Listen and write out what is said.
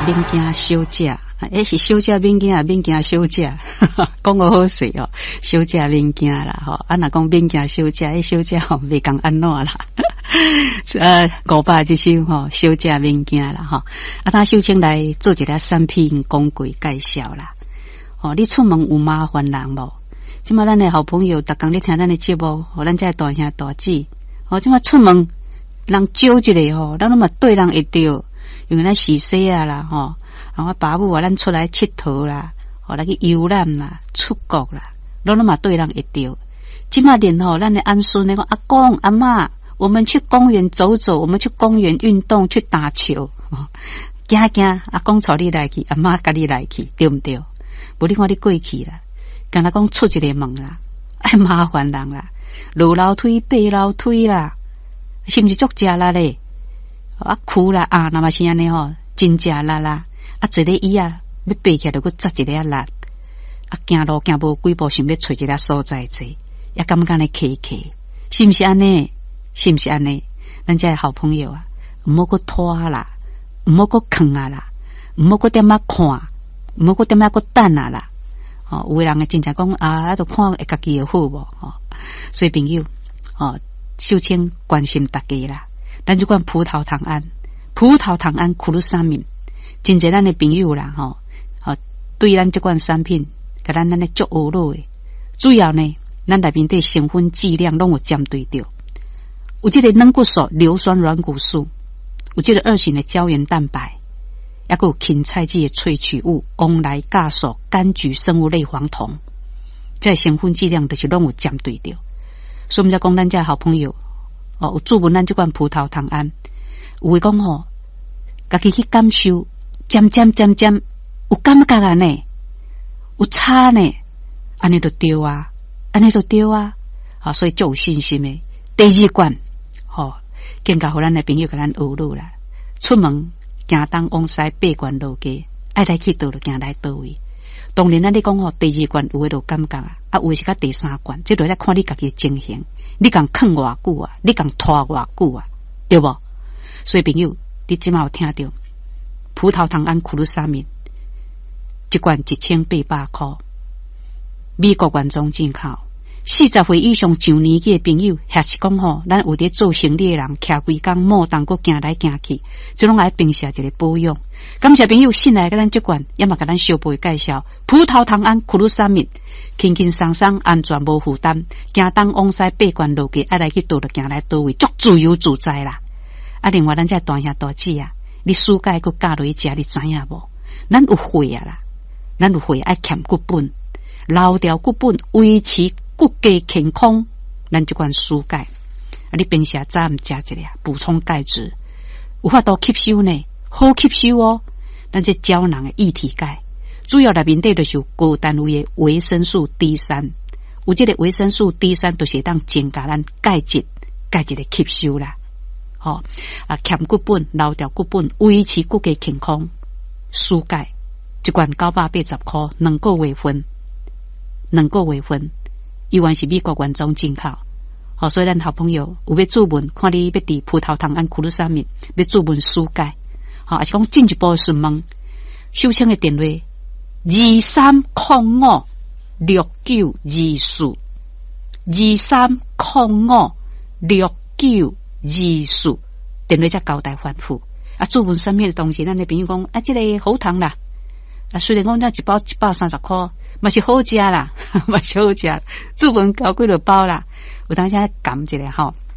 免惊小食，是小食免惊啊，免惊小食，讲个好势哦，小食免惊啦吼，若讲免惊小食，小食吼袂讲安怎啦，500这首吼，小食免惊啦吼，他秀清来做一个产品讲柜介绍啦，你出门有麻烦人无？即马咱的好朋友，逐工咧听咱的节目，咱这大兄大姊，即马出门人少一个吼，咱拢嘛对人会着。因为咱洗洗啊啦吼，然后爸母啊，咱出来佚佗啦，来去游览啦，出国啦，拢嘛对人会着。即马连吼，咱的安孙咧讲阿公阿嬷，我们去公园走走，我们去公园运动，去打球，行行，阿公带你来去，阿嬷甲你来去，对毋对？无你看你过去啦，敢若讲出一个门啦，爱麻烦人啦，落楼梯爬楼梯啦，是毋是足食力咧？哭啦那么是安尼吼，真食力啦，一个椅啊，要爬起来就搁扎一个力，行路行无几步，想要找一个所在坐，也感觉咧客客，是毋是安尼？是毋是安尼？咱这好朋友啊，毋好搁拖啦，毋好搁囥啊啦，毋好搁点仔看，毋好搁点仔搁等啊啦。有个人会真正讲都看家己的好无所以朋友秀清关心大家啦。咱就讲葡萄糖胺苦鲁沙敏，真侪咱的朋友啦对咱这款产品，甲咱咧足学络的，主要呢，咱内面的成分剂量拢有针对着，有这个软骨素、硫酸软骨素，有这个2型的胶原蛋白，也有芹菜剂的萃取物翁来酵素、柑橘生物类黄酮，这成分剂量就是拢有针对着，所以我们才讲咱这好朋友。有注文咱这款葡萄糖胺，有会讲家己去感受，渐有感觉啊呢，有差呢，安尼就对啊，所以就有信心的。第2罐，更加互咱的朋友甲咱学路啦，出门行东往西8关路街，爱来去倒就行来倒位。当然咱咧讲第2罐有诶就感觉有诶是甲第3罐，这就要看你家己情形。你敢啃偌久啊？你敢拖偌久啊？对不？所以朋友，你即马有听到葡萄糖胺苦鲁沙敏一罐1800块，美国原装进口，40岁以上上年纪的朋友，还是讲咱有伫做生理的人，徛规工莫当搁行来行去，就拢来平时一个保养。感谢朋友信来甲咱这罐，也嘛甲咱小辈介绍葡萄糖胺苦鲁沙敏。轻轻松松，安全无负担，行东往西8关路街，爱来去倒就行来倒位，足自由自在啦。另外咱这大兄大姊啊，你暑假搁教落去食，你知影无？咱有血啊啦，咱有血爱欠骨本，留条骨本，维持骨骼健康。咱这款暑钙，你平时早暗食一个，补充钙质，有法度吸收呢，好吸收哦。咱这胶囊的液体钙。主要内面底就是高单位的维生素 D3， 有这个维生素 D3 就是当增加咱钙质的吸收啦。欠骨本、留条骨本，维持骨骼健康。蔬钙一罐980块，2个月份，依然是美国原装进口。所以咱好朋友有要注文，看你要伫葡萄糖胺苦鲁沙敏，要注文蔬钙，还是讲进一步询问秀清的电话。23056924，23056924，电话才交代反复。注文上面的东西，咱的朋友讲这个好糖啦。虽然讲这一包130块，嘛是好食啦，嘛是好食。注文交几落包啦，有当时含一个